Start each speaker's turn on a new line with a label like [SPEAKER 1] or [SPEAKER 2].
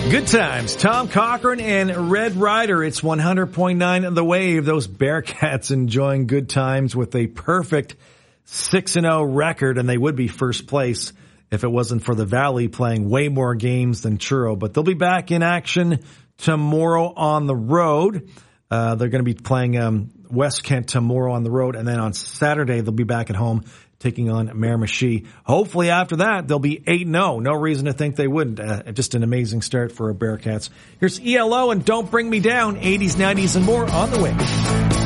[SPEAKER 1] Good times. Tom Cochran and Red Ryder. It's 100.9 The Wave. Those Bearcats enjoying good times with a perfect 6-0 record, and they would be first place if it wasn't for the Valley playing way more games than Truro. But they'll be back in action tomorrow on the road. They're going to be playing West Kent tomorrow on the road, and then on Saturday they'll be back at home taking on Miramichi. Hopefully after that, they'll be 8-0. No reason to think they wouldn't. Just an amazing start for our Bearcats. Here's ELO and Don't Bring Me Down, 80s, 90s, and more on the way.